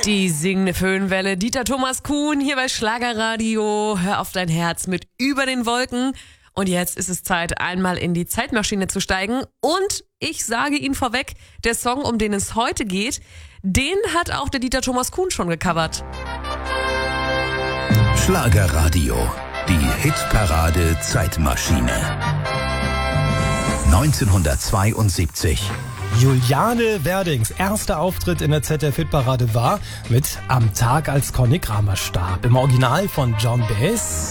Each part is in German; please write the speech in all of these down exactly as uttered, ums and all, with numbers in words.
Die singende Föhnwelle, Dieter Thomas Kuhn hier bei Schlagerradio. Hör auf dein Herz mit Über den Wolken. Und jetzt ist es Zeit, einmal in die Zeitmaschine zu steigen. Und ich sage Ihnen vorweg, der Song, um den es heute geht, den hat auch der Dieter Thomas Kuhn schon gecovert. Schlagerradio, die Hitparade Zeitmaschine. neunzehnhundertzweiundsiebzig. Juliane Werdings erster Auftritt in der Z D F-Hitparade war mit Am Tag, als Conny Kramer starb. Im Original von John Baez.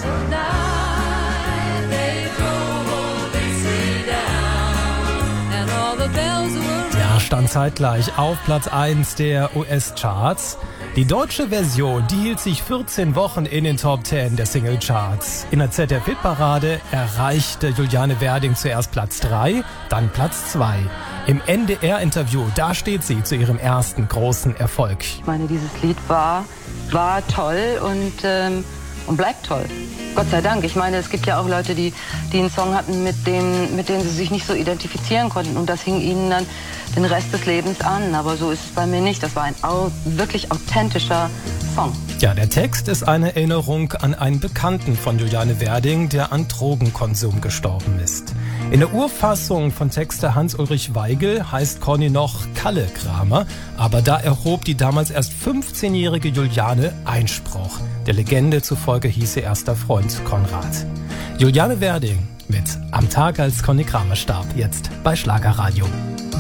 Ja, stand zeitgleich auf Platz eins der U S-Charts. Die deutsche Version, die hielt sich vierzehn Wochen in den Top zehn der Singlecharts. In der Z D F-Hitparade erreichte Juliane Werding zuerst Platz drei, dann Platz zwei. Im N D R-Interview, da steht sie zu ihrem ersten großen Erfolg. Ich meine, dieses Lied war, war toll und, ähm, und bleibt toll. Gott sei Dank. Ich meine, es gibt ja auch Leute, die, die einen Song hatten, mit dem, mit dem sie sich nicht so identifizieren konnten. Und das hing ihnen dann den Rest des Lebens an. Aber so ist es bei mir nicht. Das war ein au- wirklich authentischer Song. Ja, der Text ist eine Erinnerung an einen Bekannten von Juliane Werding, der an Drogenkonsum gestorben ist. In der Urfassung von Texter Hans-Ulrich Weigel heißt Conny noch Kalle Kramer, aber da erhob die damals erst fünfzehnjährige Juliane Einspruch. Der Legende zufolge hieß ihr erster Freund Konrad. Juliane Werding mit Am Tag, als Conny Kramer starb, jetzt bei Schlagerradio.